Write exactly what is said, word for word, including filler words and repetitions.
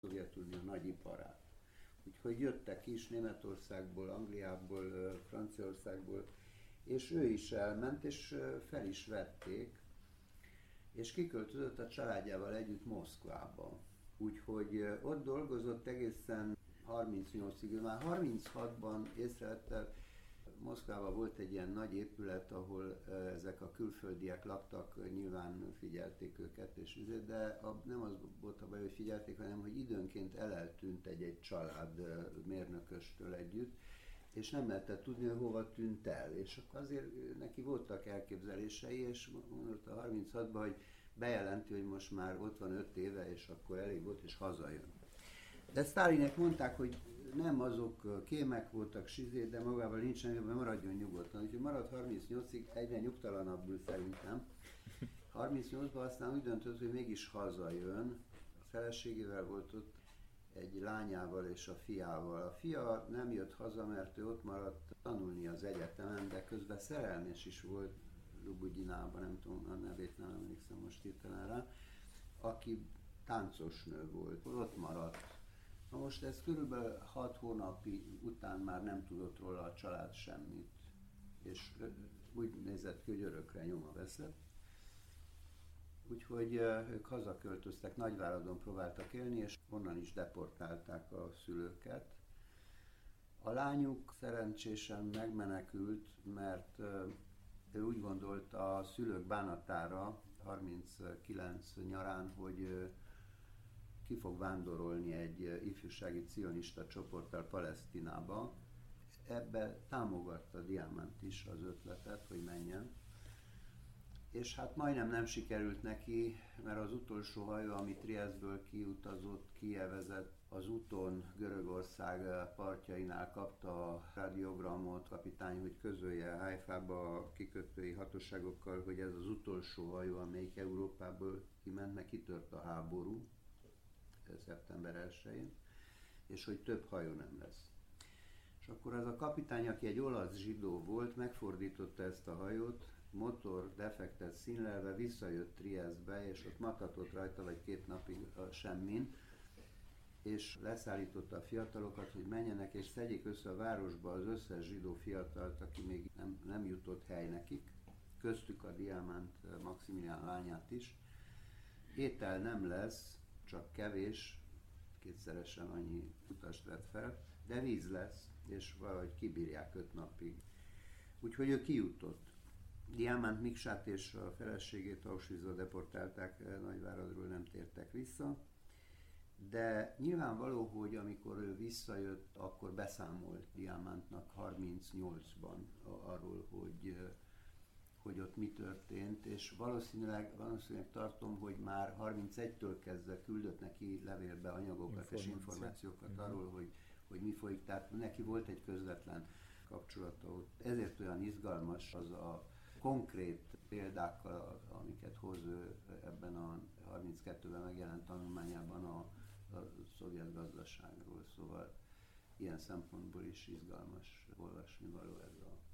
Szovjetunió nagyiparát. Úgyhogy jöttek is Németországból, Angliából, Franciaországból, és ő is elment, és fel is vették, és kiköltözött a családjával együtt Moszkvába. Úgyhogy ott dolgozott egészen harmincnyolcig, ő már harminchatban észrevette, Moszkvában volt egy ilyen nagy épület, ahol ezek a külföldiek laktak, nyilván figyelték őket, és de a, nem az volt a baj, hogy figyelték, hanem hogy időnként eleltűnt egy-egy család mérnököstől együtt, és nem lehetett tudni, hogy hova tűnt el. És akkor azért neki voltak elképzelései, és mondott a harminchatban, hogy bejelenti, hogy most már ott van öt éve, és akkor elég volt, és hazajön. De Sztálinek mondták, hogy nem azok kémek voltak, sizé, de magával nincsen, mert maradjon nyugodtan. Úgyhogy maradt harmincnyolcig, egyre nyugtalanabbul szerintem. harmincnyolcban aztán úgy döntött, hogy mégis hazajön. A feleségével volt ott, egy lányával és a fiával. A fia nem jött haza, mert ő ott maradt tanulni az egyetemen, de közben szerelmes is volt Lubugyinában, nem tudom a nevét, nem emlékszem most hirtelen rá, aki táncosnő volt, ott maradt. Na most ez körülbelül hat hónapi után már nem tudott róla a család semmit, és úgy nézett ki, hogy örökre nyoma veszett. Úgyhogy ők hazaköltöztek, Nagyváradon próbáltak élni, és onnan is deportálták a szülőket. A lányuk szerencsésen megmenekült, mert ő úgy gondolta a szülők bánatára harminckilenc nyarán, hogy ki fog vándorolni egy ifjúsági cionista csoporttal Palesztinába. Ebbe támogatta Diamant is az ötletet, hogy menjen. És hát majdnem nem sikerült neki, mert az utolsó hajó, ami Triesztből kiutazott, Kijevezett, az úton Görögország partjainál kapta a radiogramot, kapitány, hogy közölje Haifába a kikötői hatóságokkal, hogy ez az utolsó hajó, amelyik Európából kiment, meg kitört a háború szeptember elsején, és hogy több hajó nem lesz. És akkor az a kapitány, aki egy olasz zsidó volt, megfordította ezt a hajót, motor defektet színlelve visszajött Triesztbe, és ott matatott rajta, vagy két napig a semmin, és leszállította a fiatalokat, hogy menjenek és szedjék össze a városba az összes zsidó fiatalt, aki még nem, nem jutott hely nekik, köztük a Diamant Maximilián lányát is. Étel nem lesz, csak kevés, kétszeresen annyi utast vett fel, de víz lesz, és valahogy kibírják öt napig. Úgyhogy ő kijutott. Diamant Miksát és a feleségét Auschwitzba deportálták, Nagyváradról nem tértek vissza, de nyilvánvaló, hogy amikor ő visszajött, akkor beszámolt Diamantnak harmincnyolcban arról, hogy, hogy ott mi történt, és valószínűleg, valószínűleg tartom, hogy már harmincegytől kezdve küldött neki levélbe anyagokat Információ. és információkat uh-huh. arról, hogy, hogy mi folyik, tehát neki volt egy közvetlen kapcsolata ott. Ezért olyan izgalmas az a konkrét példákkal, amiket hoz ő ebben a harminckettőben megjelent tanulmányában a, a szovjet gazdaságról, szóval ilyen szempontból is izgalmas olvasni való ez a